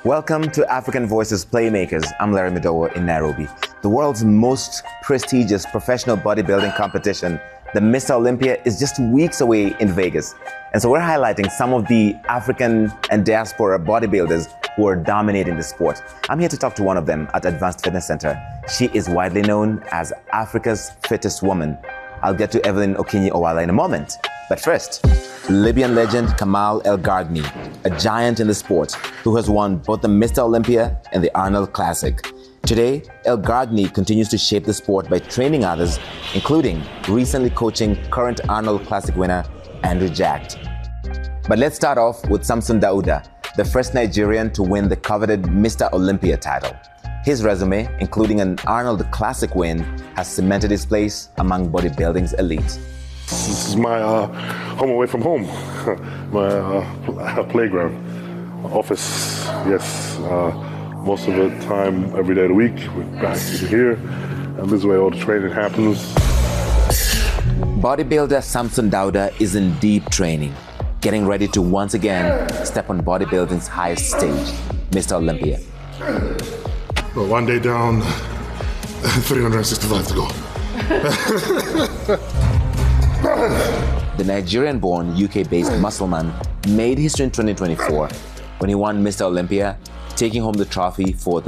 Welcome to African Voices Playmakers. I'm Larry Madowo in Nairobi. The world's most prestigious professional bodybuilding competition, the Mr. Olympia, is just weeks away in Vegas. And so we're highlighting some of the African and diaspora bodybuilders who are dominating the sport. I'm here to talk to one of them at Advanced Fitness Center. She is widely known as Africa's fittest woman. I'll get to Evelyn Okinyi-Owala in a moment. But first, Libyan legend Kamal El Gargni, a giant in the sport who has won both the Mr. Olympia and the Arnold Classic. Today, El Gargni continues to shape the sport by training others, including recently coaching current Arnold Classic winner Andrew Jacked. But let's start off with Samson Dauda, the first Nigerian to win the coveted Mr. Olympia title. His resume, including an Arnold Classic win, has cemented his place among bodybuilding's elite. This is my home away from home, my playground, office, yes. Most of the time, every day of the week, we're back here, and this is where all the training happens. Bodybuilder Samson Dauda is in deep training, getting ready to once again step on bodybuilding's highest stage, Mr. Olympia. Well, one day down, 365 to go. The Nigerian-born, UK-based muscleman made history in 2024 when he won Mr. Olympia, taking home the trophy for the